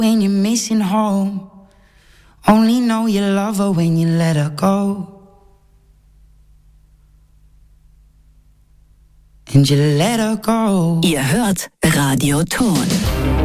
when you're missing home. Only know you love her when you let her go. And you let her go. Ihr hört Radio Ton.